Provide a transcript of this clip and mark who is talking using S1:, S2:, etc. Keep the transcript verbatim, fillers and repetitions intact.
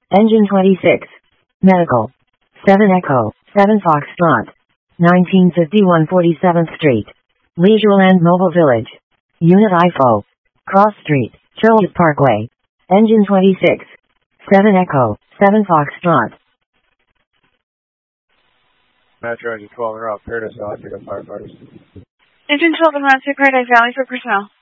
S1: Engine twenty-six. Medical. seven Echo, seven Foxtrot. nineteen fifty-one forty-seventh Street. Leisureland Mobile Village. Unit I F O. Cross Street, Charles Parkway. Engine twenty-six. seven Echo, seven Foxtrot.
S2: Metro Engine twelve, we're out Paradise Valley, pick up firefighters.
S3: Engine twelve and Route two, Paradise Valley for personnel.